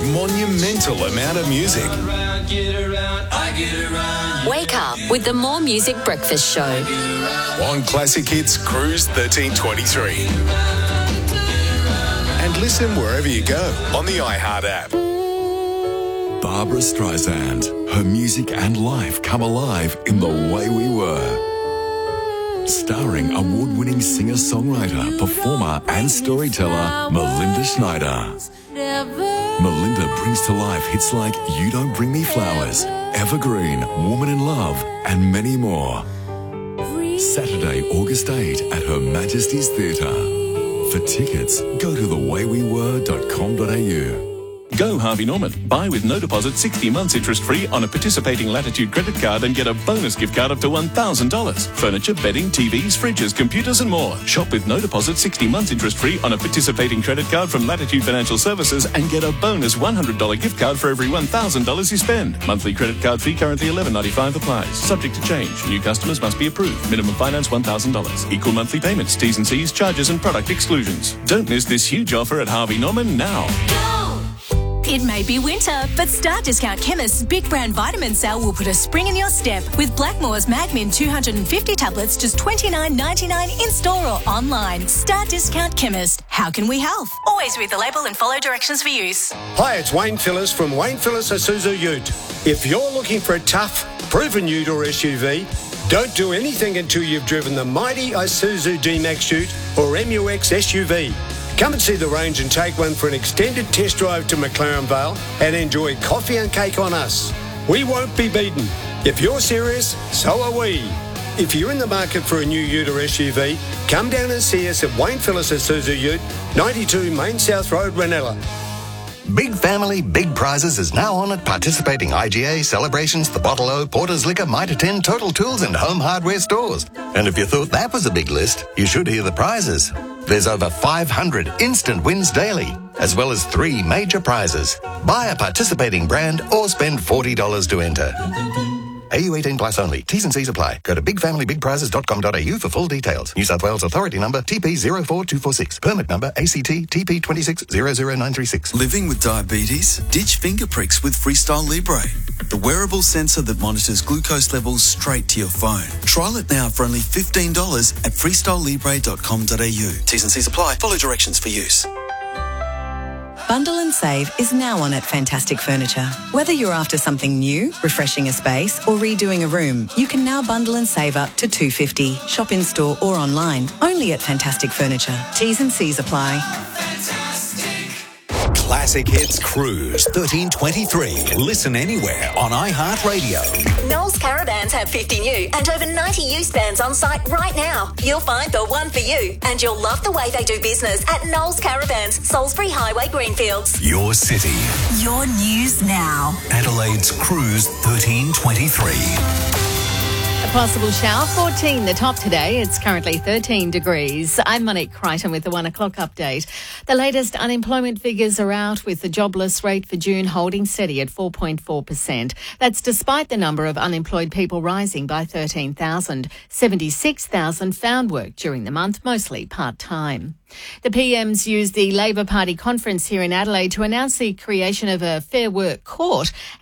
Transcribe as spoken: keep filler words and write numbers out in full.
monumental amount of music. Wake up with the More Music Breakfast Show On Classic Hits Cruise thirteen twenty-three. And listen wherever you go on the iHeart app. Barbra Streisand. Her music and life come alive in The Way We Were. Starring award-winning singer-songwriter, performer and storyteller Melinda Schneider. Melinda brings to life hits like You Don't Bring Me Flowers, Evergreen, Woman in Love, and many more. Saturday, August eighth at Her Majesty's Theatre. For tickets, go to the way we were dot com dot a u. Go Harvey Norman. Buy with no deposit sixty months interest-free on a participating Latitude credit card and get a bonus gift card up to one thousand dollars. Furniture, bedding, T Vs, fridges, computers and more. Shop with no deposit sixty months interest-free on a participating credit card from Latitude Financial Services and get a bonus one hundred dollars gift card for every one thousand dollars you spend. Monthly credit card fee currently eleven ninety-five applies. Subject to change. New customers must be approved. Minimum finance one thousand dollars. Equal monthly payments. T's and C's, charges and product exclusions. Don't miss this huge offer at Harvey Norman now. It may be winter, but Star Discount Chemist's Big Brand Vitamin Sale will put a spring in your step with Blackmore's Magmin two hundred fifty tablets just twenty-nine ninety-nine in store or online. Star Discount Chemist. How can we help? Always read the label and follow directions for use. Hi, it's Wayne Phillips from Wayne Phillips Isuzu Ute. If you're looking for a tough, proven ute or S U V, don't do anything until you've driven the mighty Isuzu D-Max Ute or M U X S U V. Come and see the range and take one for an extended test drive to McLaren Vale and enjoy coffee and cake on us. We won't be beaten. If you're serious, so are we. If you're in the market for a new ute or S U V, come down and see us at Wayne Phillips Isuzu Ute, ninety-two Main South Road, Ranella. Big Family, Big Prizes is now on at participating I G A, Celebrations, The Bottle O, Porter's Liquor, Mitre ten, Total Tools and Home Hardware stores. And if you thought that was a big list, you should hear the prizes. There's over five hundred instant wins daily, as well as three major prizes. Buy a participating brand or spend forty dollars to enter. A U eighteen plus only. T's and C's apply. Go to big family big prizes dot com dot a u for full details. New South Wales Authority number T P zero four two four six. Permit number A C T T P two six zero zero nine three six. Living with diabetes? Ditch finger pricks with Freestyle Libre, the wearable sensor that monitors glucose levels straight to your phone. Trial it now for only fifteen dollars at freestyle libre dot com dot a u. T's and C's apply. Follow directions for use. Bundle and Save is now on at Fantastic Furniture. Whether you're after something new, refreshing a space or redoing a room, you can now bundle and save up to two hundred fifty dollars. Shop in store or online, only at Fantastic Furniture. T's and C's apply. Classic Hits Cruise thirteen twenty-three. Listen anywhere on iHeartRadio. Knowles Caravans have fifty new and over ninety used vans on site right now. You'll find the one for you, and you'll love the way they do business at Knowles Caravans, Salisbury Highway, Greenfields. Your city. Your news now. Adelaide's Cruise thirteen twenty-three. A possible shower, fourteen the top today. It's currently thirteen degrees. I'm Monique Crichton with the one o'clock update. The latest unemployment figures are out, with the jobless rate for June holding steady at four point four percent. That's despite the number of unemployed people rising by thirteen thousand. seventy-six thousand found work during the month, mostly part-time. The P Ms used the Labor Party conference here in Adelaide to announce the creation of a Fair Work Court